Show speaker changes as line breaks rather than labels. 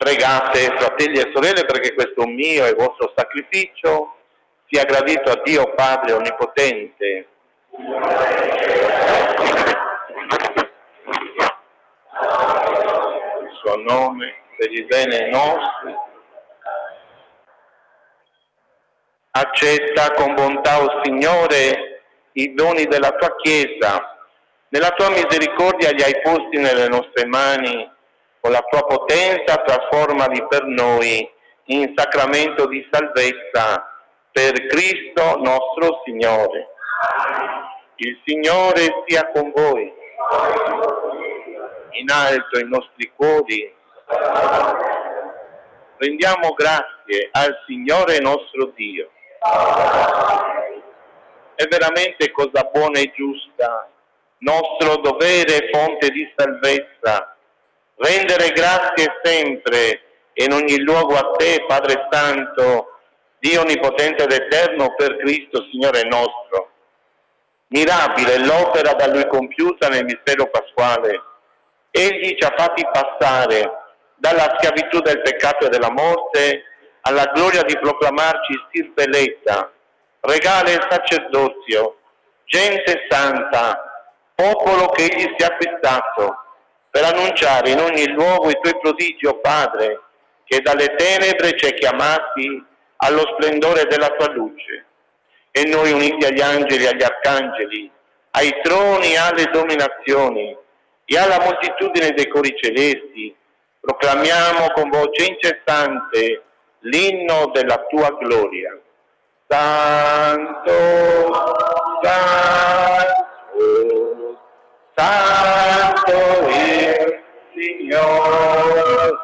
Pregate, fratelli e sorelle, perché questo mio e vostro sacrificio sia gradito a Dio Padre Onnipotente. Il suo nome, per il bene nostro. Accetta con bontà, o Signore, i doni della tua Chiesa. Nella tua misericordia li hai posti nelle nostre mani. Con la tua potenza trasformali per noi in sacramento di salvezza, per Cristo nostro Signore. Il Signore sia con voi. In alto i nostri cuori. Rendiamo grazie al Signore nostro Dio. È veramente cosa buona e giusta, nostro dovere e fonte di salvezza, rendere grazie sempre e in ogni luogo a te, Padre Santo, Dio Onnipotente ed Eterno, per Cristo, Signore nostro. Mirabile l'opera da Lui compiuta nel mistero pasquale. Egli ci ha fatti passare dalla schiavitù del peccato e della morte alla gloria di proclamarci stirpe eletta, regale il sacerdozio, gente santa, popolo che Egli si è acquistato, per annunciare in ogni luogo i tuoi prodigi, o Padre, che dalle tenebre ci hai chiamati allo splendore della tua luce. E noi, uniti agli angeli e agli arcangeli, ai troni e alle dominazioni e alla moltitudine dei cori celesti, proclamiamo con voce incessante l'inno della tua gloria. Santo, Santo, Santo il Signore,